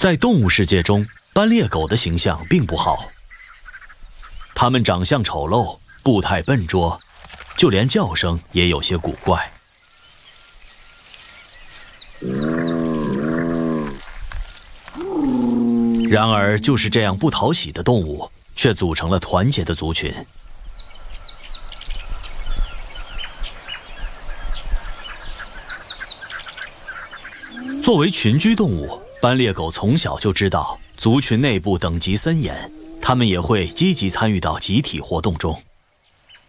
在动物世界中，斑鬣狗的形象并不好。它们长相丑陋，步态笨拙，就连叫声也有些古怪。然而，就是这样不讨喜的动物，却组成了团结的族群。作为群居动物，斑鬣狗从小就知道族群内部等级森严，它们也会积极参与到集体活动中。